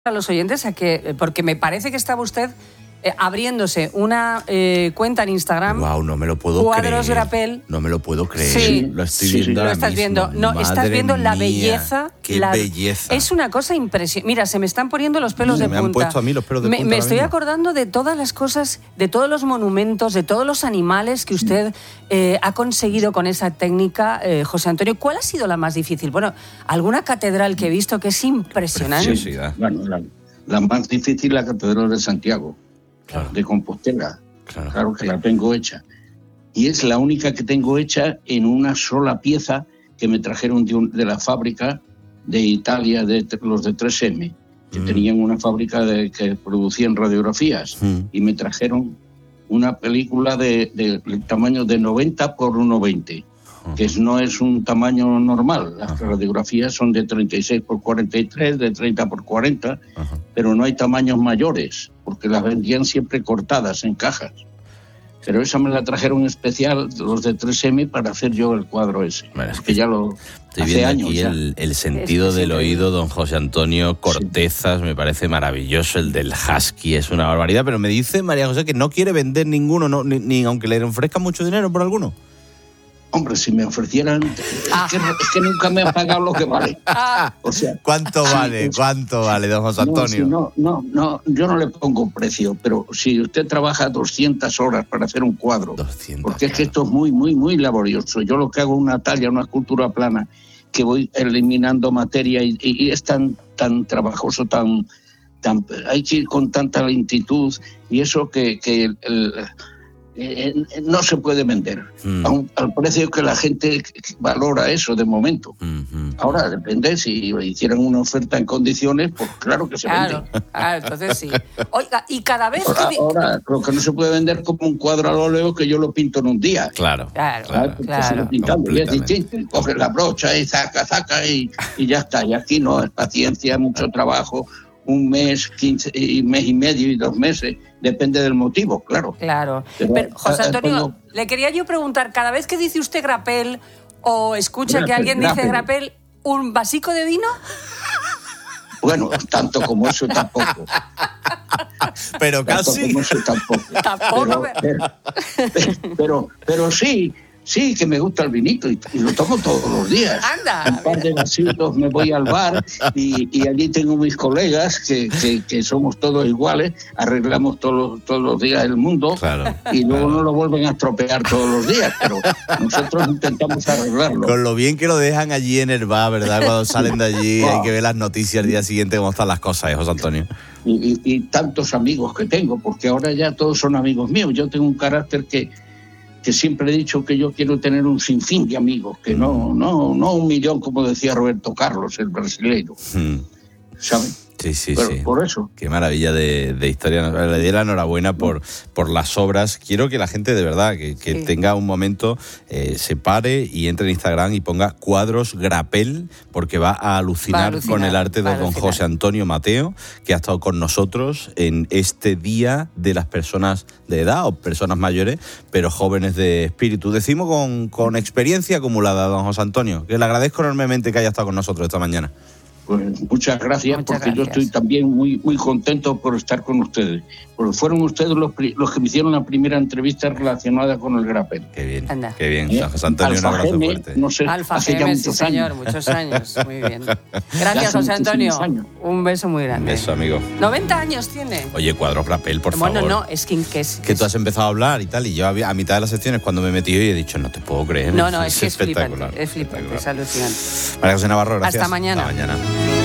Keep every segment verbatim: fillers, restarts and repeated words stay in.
a los oyentes a que, porque me parece que estaba usted eh, abriéndose una eh, cuenta en Instagram. Wow, no me lo puedo Cuadros creer. Grapel. No me lo puedo creer. Sí, lo estoy sí, viendo lo ahora estás mismo. viendo. No, Madre estás viendo la mía, belleza. Qué la... belleza. Es una cosa impresionante. Mira, se me están poniendo los pelos Mira, de me punta. han puesto a mí los pelos de me, punta Me ahora estoy mismo. acordando de todas las cosas, de todos los monumentos, de todos los animales que usted eh, ha conseguido con esa técnica, eh, José Antonio. ¿Cuál ha sido la más difícil? Bueno, alguna catedral que he visto que es impresionante. Preciosidad. Bueno, la, la más difícil la Catedral de Santiago, Claro. de Compostela. Claro. Claro que la tengo hecha. Y es la única que tengo hecha en una sola pieza que me trajeron de, un, de la fábrica de Italia, de los de tres eme, que Mm. tenían una fábrica de, que producían radiografías. Mm. Y me trajeron una película de, de, de tamaño de noventa por ciento veinte, que es, no es un tamaño normal. Las Ajá. radiografías son de treinta y seis por cuarenta y tres, de treinta por cuarenta, Ajá. pero no hay tamaños mayores, porque las vendían siempre cortadas en cajas. Pero esa me la trajeron especial los de tres eme para hacer yo el cuadro ese, Bueno, es porque que ya lo Estoy hace viendo años aquí ya. el, el sentido Es que es del increíble. oído, don José Antonio Cortezas, me parece maravilloso. El del husky es una barbaridad, pero me dice María José que no quiere vender ninguno, no, ni, ni aunque le ofrezcan mucho dinero por alguno. Hombre, si me ofrecieran, Ah. es, que, es que nunca me han pagado lo que vale. Ah, O sea, ¿Cuánto Sí, vale? pues- ¿Cuánto vale, don José no, Antonio? si no, no, no, yo no le pongo precio, pero si usted trabaja doscientas horas para hacer un cuadro, doscientos, porque es que claro. esto es muy, muy, muy laborioso. Yo lo que hago es una talla, una escultura plana, que voy eliminando materia y, y- y es tan, tan trabajoso, tan, tan, hay que ir con tanta lentitud y eso que, que el- el- eh, eh, no se puede vender Mm. a un- al precio que la gente valora eso de momento. Mm, mm. Ahora depende, si hicieran una oferta en condiciones, pues claro que se claro, vende. claro, entonces sí. Oiga, y cada vez que... Ahora, di- ahora, lo que no se puede vender como un cuadro al óleo que yo lo pinto en un día. Claro, Claro, claro. Porque claro. sigo pintando, y es Completamente. distinto. Coges la brocha y saca, saca y, y ya está. Y aquí no, es paciencia, mucho trabajo, un mes, quince, y mes y medio y dos meses, depende del motivo, claro. Claro. Pero, Pero, José eh, Antonio, pongo- le quería yo preguntar, cada vez que dice usted grapel o escucha que Grapel, alguien dice grapel. grapel, ¿un vasico de vino? Bueno, tanto como eso tampoco. Pero Tanto casi. como eso tampoco. Tampoco, Pero, pero, pero, pero sí, sí que me gusta el vinito y, y lo tomo todos los días. Anda, Un par de vasitos, me voy al bar y, y allí tengo mis colegas que, que, que somos todos iguales, arreglamos todos los, todos los días el mundo Claro, y luego claro. no lo vuelven a estropear todos los días, pero nosotros intentamos arreglarlo. Con lo bien que lo dejan allí en el bar, ¿verdad? Cuando salen de allí hay que ver las noticias el día siguiente cómo están las cosas, ¿eh, José Antonio? Y, y, y tantos amigos que tengo, porque ahora ya todos son amigos míos. Yo tengo un carácter que, que siempre he dicho que yo quiero tener un sinfín de amigos, que no, no, no un millón, como decía Roberto Carlos, el brasileño, Mm. ¿saben? Sí, sí, Pero sí. por eso. Qué maravilla de, de historia. Le doy la enhorabuena por, por las obras. Quiero que la gente de verdad, que, que Sí. tenga un momento, eh, se pare y entre en Instagram y ponga cuadros Grapel, porque va a alucinar, Va a alucinar, con el arte va de a don alucinar. José Antonio Mateo, que ha estado con nosotros en este día de las personas de edad o personas mayores, pero jóvenes de espíritu. Decimos con, con experiencia acumulada, don José Antonio, que le agradezco enormemente que haya estado con nosotros esta mañana. Pues muchas gracias, Muchas porque gracias. yo estoy también muy muy contento por estar con ustedes, porque fueron ustedes los, pri- los que me hicieron la primera entrevista relacionada con el grapel. Qué bien, Anda. qué bien. ¿Eh? Don José Antonio, un Alfa abrazo Geme, fuerte. no sé, Alfa hace ya Geme, sí muchos señor, años. muchos años, muy bien. Ya Gracias, hace José Antonio. muchísimos años. Un beso muy grande. Eso, amigo. noventa años tiene. Oye, cuadros Grapel, por bueno, favor. no, es que, que es... Que tú has empezado a hablar y tal, y yo había- a mitad de las secciones cuando me he metido y he dicho, no te puedo creer. No, no, es que es flipante, espectacular. es flipante, es alucinante. María José Navarro, gracias. Hasta mañana. Hasta mañana.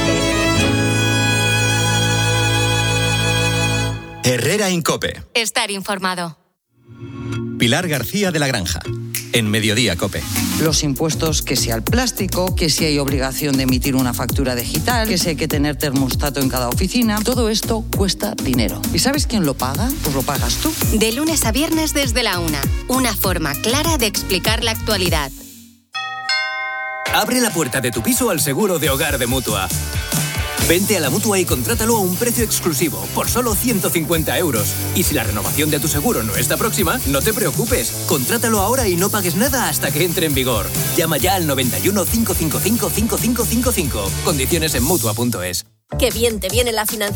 Herrera Incope. Estar informado. Pilar García de la Granja. En Mediodía Cope. Los impuestos, que si al plástico, que si hay obligación de emitir una factura digital, que si hay que tener termostato en cada oficina, todo esto cuesta dinero. ¿Y sabes quién lo paga? Pues lo pagas tú. De lunes a viernes desde la una. Una forma clara de explicar la actualidad. Abre la puerta de tu piso al seguro de hogar de Mutua. Vente a la Mutua y contrátalo a un precio exclusivo, por solo ciento cincuenta euros. Y si la renovación de tu seguro no está próxima, no te preocupes. Contrátalo ahora y no pagues nada hasta que entre en vigor. Llama ya al noventa y uno, cinco cinco cinco, cinco cinco cinco cinco. Condiciones en Mutua punto es. Qué bien te viene la financiación